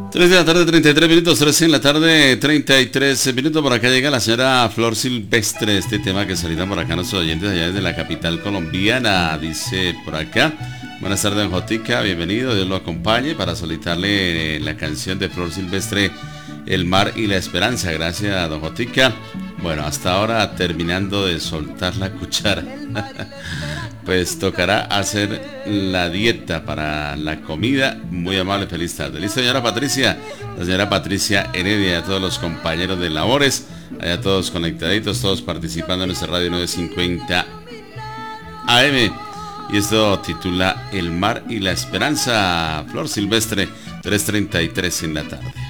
3 de la tarde, 33 minutos, 3 en la tarde, 33 minutos. Por acá llega la señora Flor Silvestre. Este tema que salieron por acá nuestros oyentes allá desde la capital colombiana. Dice por acá: buenas tardes, don Jotica, bienvenido, Dios lo acompañe, para solicitarle la canción de Flor Silvestre, El mar y la esperanza. Gracias, don Jotica. Bueno, hasta ahora terminando de soltar la cuchara. Pues tocará hacer la dieta para la comida. Muy amable, feliz tarde. Listo, señora Patricia. La señora Patricia Heredia, a todos los compañeros de labores, allá todos conectaditos, todos participando en nuestra radio 950 AM. Y esto titula El mar y la esperanza. Flor Silvestre, 3:33 en la tarde.